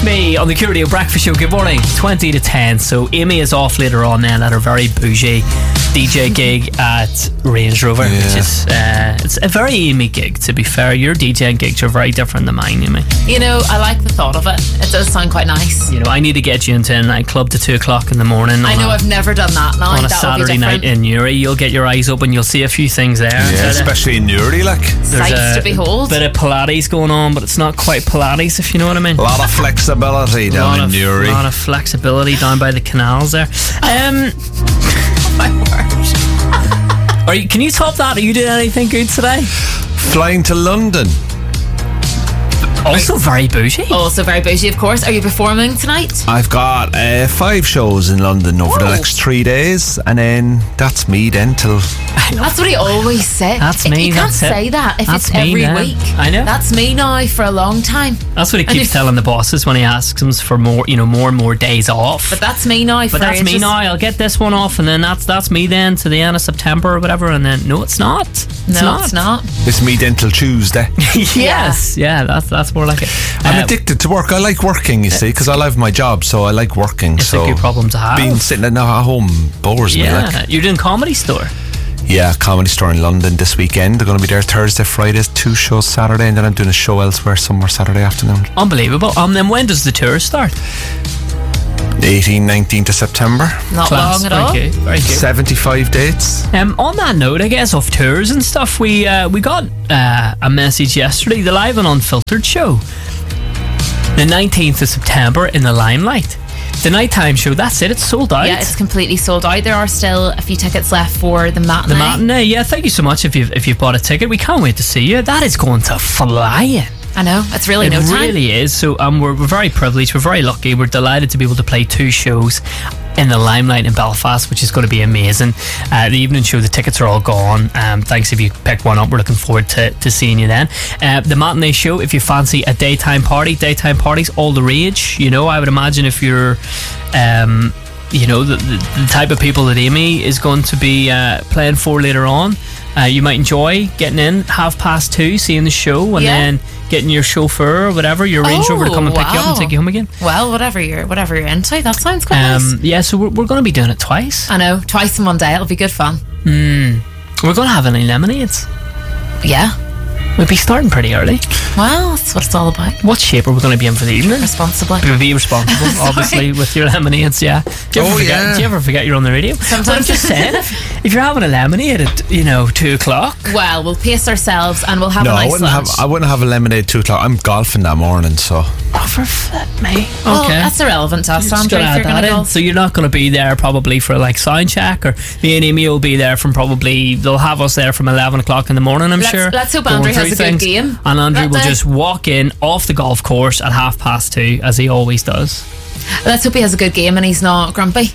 me on the Q Radio Breakfast Show. Good morning. 20 to 10. So Amy is off later on then at her very bougie DJ gig at Range Rover, which is it's a very Amy gig, to be fair. Your DJing gigs are very different than mine, Amy. You know, I like the thought of it. It does sound quite nice. You know, I need to get you into a nightclub to 2 o'clock in the morning. I know, I've never done that now. On a Saturday night in Newry, you'll get your eyes open, you'll see a few things there. Yeah, especially in Newry, like. Sights to behold. Bit of Pilates going on, but it's not quite Pilates, if you know what I mean. A lot of flexibility down in Newry. A lot of flexibility down by the canals there. My word. Can you top that? Are you doing anything good today? Flying to London. Also very bougie. Also very bougie, of course. Are you performing tonight? I've got 5 shows in London over the next 3 days, and then that's me then till... That's what he always said. That's me. You can't say that if that's it's every week. I know. That's me now for a long time. That's what he keeps telling the bosses when he asks them for more, more and more days off. But that's me now. But that's me now. I'll get this one off, and then that's me then to the end of September or whatever. And then no, it's not. It's not. It's me then till Tuesday. Yes, yeah, that's more like it. I'm addicted to work. I like working, you see, because I love my job, so I like working. It's a good problem to have. Being sitting at home bores me. Yeah, you're doing Comedy Store. Yeah, Comedy Store in London this weekend. They're going to be there Thursday, Friday, 2 shows Saturday, and then I'm doing a show elsewhere somewhere Saturday afternoon. Unbelievable. Then when does the tour start? 18, 19th of September. Not long at all. Very good. 75 dates. On that note, I guess, of tours and stuff, we got a message yesterday. The Live and Unfiltered show, the 19th of September in the Limelight. The nighttime show, that's it, it's sold out. Yeah, it's completely sold out. There are still a few tickets left for the matinee. The matinee, yeah, thank you so much if you've bought a ticket. We can't wait to see you. That is going to fly. I know, it's really no time. It really is. So we're very privileged, we're very lucky, we're delighted to be able to play 2 shows in the Limelight in Belfast, which is going to be amazing. The evening show, the tickets are all gone. Thanks if you pick one up. We're looking forward to seeing you then. The matinee show, if you fancy a daytime parties all the rage. You know, I would imagine if you're the type of people that Amy is going to be playing for later on, you might enjoy getting in 2:30, seeing the show, and then getting your chauffeur or whatever, your Range Rover, to come and pick you up and take you home again. Well, whatever you're into, that sounds quite nice. Yeah, so we're going to be doing it twice. I know, twice in one day. It'll be good fun. We're going to have any lemonades. Yeah. We'll be starting pretty early. Well, that's what it's all about. What shape are we going to be in for the evening? Responsibly. Be responsible, obviously, with your lemonades, yeah. Do you ever forget you're on the radio? Sometimes. But I'm just saying, if you're having a lemonade at, 2 o'clock... Well, we'll pace ourselves and we'll have a nice lunch. I wouldn't have a lemonade at 2 o'clock. I'm golfing that morning, so... Oh, for flip me. Okay. Well, that's irrelevant to us, Andrew, if you're going to golf. So you're not going to be there probably for sound check, or me and Amy will be there from they'll have us there from 11 o'clock in the morning, I'm sure. Let's hope Andrew has a good game. And Andrew will just walk in off the golf course at 2:30, as he always does. Let's hope he has a good game and he's not grumpy.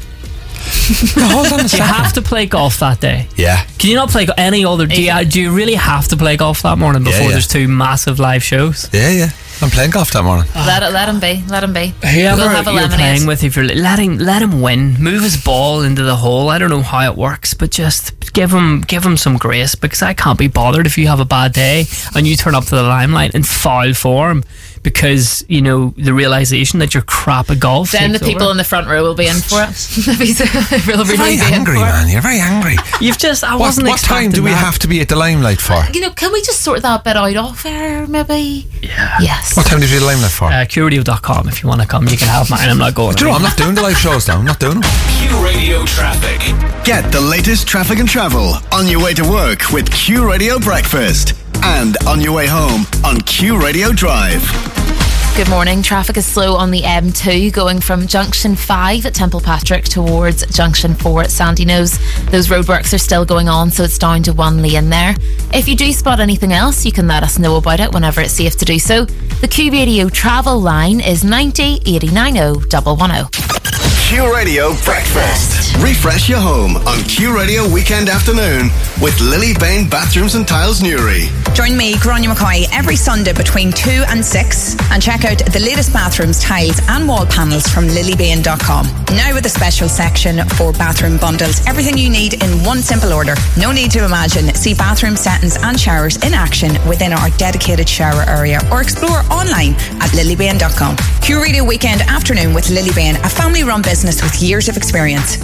Hold on a second. You have to play golf that day. Yeah. Can you not play any other... Do you really have to play golf that morning before there's 2 massive live shows? Yeah. I'm playing golf that morning. Let him be. Whoever we'll have a you're lemonade. playing with, if you're let him win. Move his ball into the hole. I don't know how it works, but just give him some grace, because I can't be bothered if you have a bad day and you turn up to the Limelight in foul form because the realisation that you're crap at golf. Then the people in the front row will be in for it. You're very angry, man. You're very angry. You've just... I wasn't What time do we have to be at the Limelight for? Can we just sort that bit out off air, maybe? Yeah. Yes. What time do you do the Limelight for? QRadio.com. If you want to come, you can have mine. I'm not going. I'm not doing the live shows now. I'm not doing them. Q Radio Traffic. Get the latest traffic and travel on your way to work with Q Radio Breakfast, and on your way home on Q Radio Drive. Good morning. Traffic is slow on the M2 going from Junction 5 at Templepatrick towards Junction 4 at Sandyknowes. Those roadworks are still going on, so it's down to 1 lane there. If you do spot anything else, you can let us know about it whenever it's safe to do so. The Q Radio travel line is 90 89 0 110. Q Radio Breakfast. Refresh your home on Q Radio Weekend Afternoon with Lily Bain Bathrooms and Tiles Newry. Join me, Gráinne McCoy, every Sunday between 2 and 6 and check out the latest bathrooms, tiles and wall panels from lilybain.com. Now with a special section for bathroom bundles. Everything you need in one simple order. No need to imagine. See bathroom settings and showers in action within our dedicated shower area or explore online at lilybain.com. Q Radio Weekend Afternoon with Lily Bain, a family-run business with years of experience.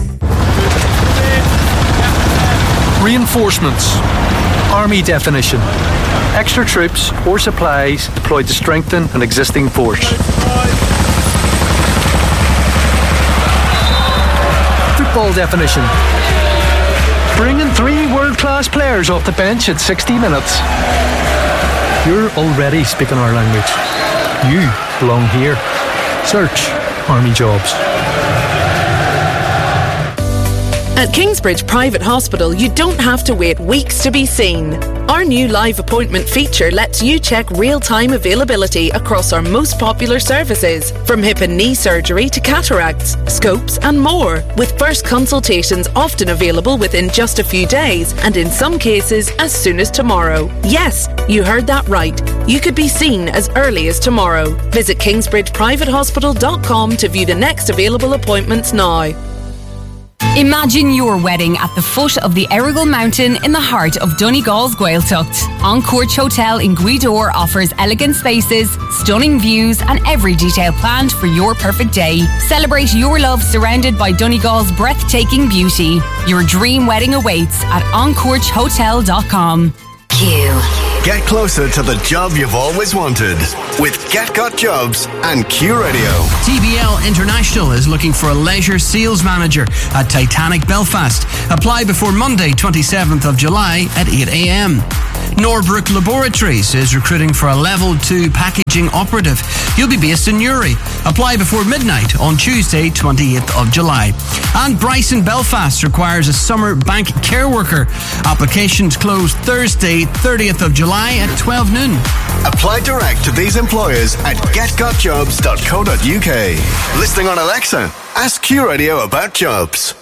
Reinforcements. Army definition. Extra troops or supplies deployed to strengthen an existing force. Football definition. Bringing 3 world-class players off the bench at 60 minutes. You're already speaking our language. You belong here. Search Army Jobs. At Kingsbridge Private Hospital, you don't have to wait weeks to be seen. Our new live appointment feature lets you check real-time availability across our most popular services, from hip and knee surgery to cataracts, scopes and more, with first consultations often available within just a few days and in some cases as soon as tomorrow. Yes, you heard that right. You could be seen as early as tomorrow. Visit kingsbridgeprivatehospital.com to view the next available appointments now. Imagine your wedding at the foot of the Errigal Mountain in the heart of Donegal's Gaeltacht. Encourage Hotel in Gweedore offers elegant spaces, stunning views and every detail planned for your perfect day. Celebrate your love surrounded by Donegal's breathtaking beauty. Your dream wedding awaits at encouragehotel.com. Q. Get closer to the job you've always wanted with Get Got Jobs and Q Radio. TBL International is looking for a leisure sales manager at Titanic Belfast. Apply before Monday, 27th of July at 8 a.m. Norbrook Laboratories is recruiting for a level 2 packaging operative. You'll be based in Newry. Apply before midnight on Tuesday, 28th of July. And Bryson Belfast requires a summer bank care worker. Applications close Thursday, 30th of July at 12 noon. Apply direct to these employers at getgotjobs.co.uk. Listening on Alexa? Ask Q Radio about jobs.